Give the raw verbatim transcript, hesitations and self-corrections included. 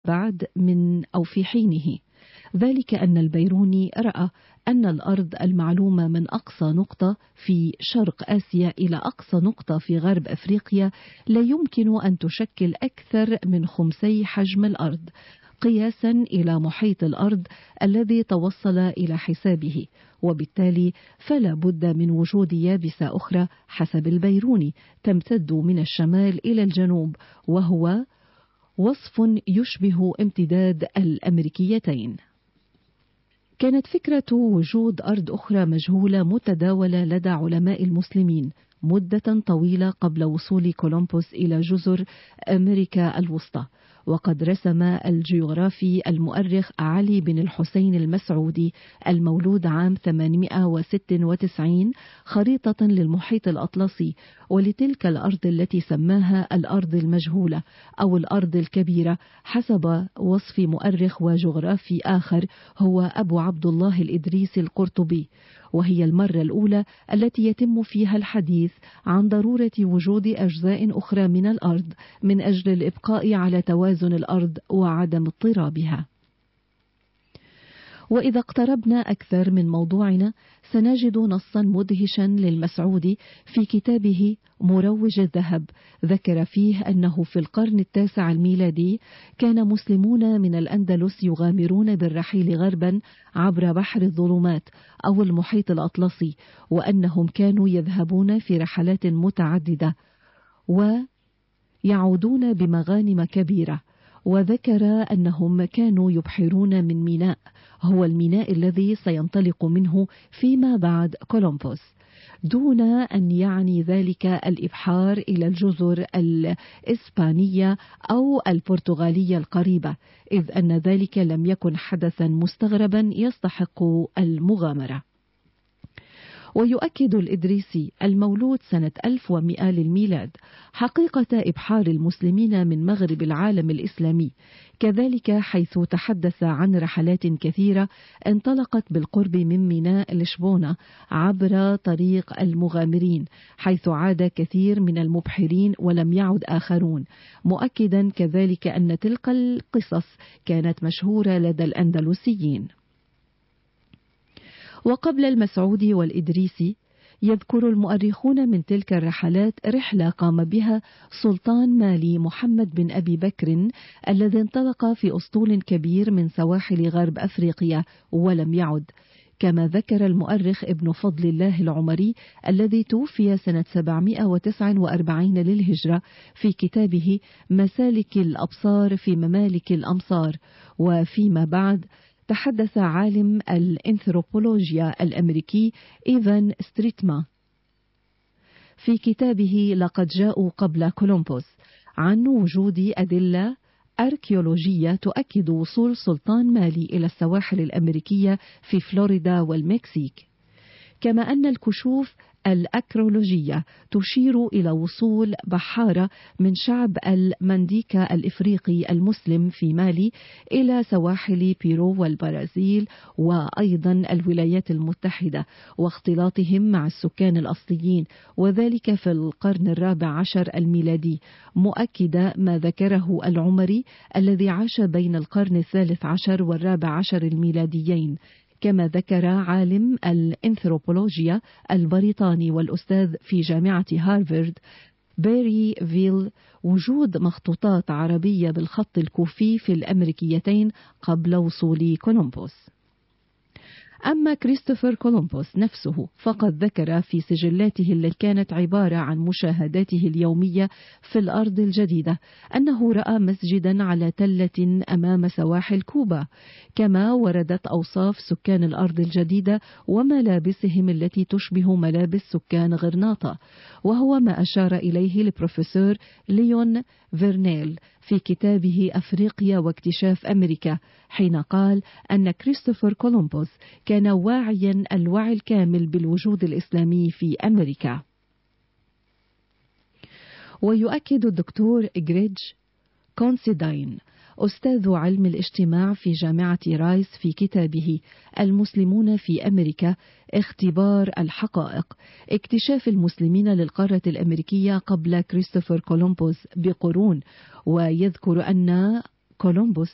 بعد من أو في حينه، ذلك أن البيروني رأى أن الأرض المعلومة من أقصى نقطة في شرق آسيا إلى أقصى نقطة في غرب أفريقيا لا يمكن أن تشكل أكثر من خمسي حجم الأرض، قياسا إلى محيط الأرض الذي توصل إلى حسابه، وبالتالي فلا بد من وجود يابسة أخرى حسب البيروني تمتد من الشمال إلى الجنوب، وهو وصف يشبه امتداد الأمريكيتين. كانت فكرة وجود أرض أخرى مجهولة متداولة لدى علماء المسلمين مدة طويلة قبل وصول كولومبوس إلى جزر أمريكا الوسطى، وقد رسم الجيوغرافي المؤرخ علي بن الحسين المسعودي المولود عام ثمانمائة وستة وتسعين خريطة للمحيط الأطلسي ولتلك الأرض التي سماها الأرض المجهولة أو الأرض الكبيرة حسب وصف مؤرخ وجغرافي آخر هو أبو عبد الله الإدريسي القرطبي، وهي المرة الأولى التي يتم فيها الحديث عن ضرورة وجود أجزاء أخرى من الأرض من أجل الإبقاء على توازن الأرض وعدم اضطرابها. وإذا اقتربنا أكثر من موضوعنا سنجد نصا مدهشا للمسعودي في كتابه مروج الذهب، ذكر فيه أنه في القرن التاسع الميلادي كان مسلمون من الأندلس يغامرون بالرحيل غربا عبر بحر الظلمات أو المحيط الأطلسي، وأنهم كانوا يذهبون في رحلات متعددة ويعودون بمغانم كبيرة، وذكر أنهم كانوا يبحرون من ميناء هو الميناء الذي سينطلق منه فيما بعد كولومبوس، دون أن يعني ذلك الإبحار إلى الجزر الإسبانية أو البرتغالية القريبة، إذ أن ذلك لم يكن حدثا مستغربا يستحق المغامرة. ويؤكد الإدريسي المولود سنة ألف ومئة للميلاد حقيقة إبحار المسلمين من مغرب العالم الإسلامي، كذلك حيث تحدث عن رحلات كثيرة انطلقت بالقرب من ميناء لشبونة عبر طريق المغامرين، حيث عاد كثير من المبحرين ولم يعد آخرون، مؤكدا كذلك أن تلك القصص كانت مشهورة لدى الأندلسيين. وقبل المسعودي والإدريسي يذكر المؤرخون من تلك الرحلات رحلة قام بها سلطان مالي محمد بن أبي بكر الذي انطلق في أسطول كبير من سواحل غرب أفريقيا ولم يعد، كما ذكر المؤرخ ابن فضل الله العمري الذي توفي سنة سبعمائة وتسعة وأربعين للهجرة في كتابه مسالك الأبصار في ممالك الأمصار. وفيما بعد تحدث عالم الأنثروبولوجيا الأمريكي إيفان ستريتما في كتابه لقد جاءوا قبل كولومبوس عن وجود أدلة أركيولوجية تؤكد وصول سلطان مالي إلى السواحل الأمريكية في فلوريدا والمكسيك، كما أن الكشوف الأكرولوجية تشير إلى وصول بحارة من شعب المنديكا الإفريقي المسلم في مالي إلى سواحل بيرو والبرازيل وأيضا الولايات المتحدة واختلاطهم مع السكان الأصليين، وذلك في القرن الرابع عشر الميلادي، مؤكد ما ذكره العمري الذي عاش بين القرن الثالث عشر والرابع عشر الميلاديين. كما ذكر عالم الأنثروبولوجيا البريطاني والأستاذ في جامعة هارفارد بيري فيل وجود مخطوطات عربية بالخط الكوفي في الأمريكيتين قبل وصول كولومبوس. أما كريستوفر كولومبوس نفسه فقد ذكر في سجلاته التي كانت عبارة عن مشاهداته اليومية في الأرض الجديدة أنه رأى مسجدا على تلة أمام سواحل كوبا، كما وردت أوصاف سكان الأرض الجديدة وملابسهم التي تشبه ملابس سكان غرناطة، وهو ما أشار إليه البروفيسور ليون فيرنيل في كتابه أفريقيا واكتشاف أمريكا، حين قال أن كريستوفر كولومبوس كان واعيا الوعي الكامل بالوجود الإسلامي في أمريكا. ويؤكد الدكتور إغريج كونسيداين أستاذ علم الاجتماع في جامعة رايس في كتابه المسلمون في أمريكا اختبار الحقائق اكتشاف المسلمين للقارة الأمريكية قبل كريستوفر كولومبوس بقرون، ويذكر أن كولومبوس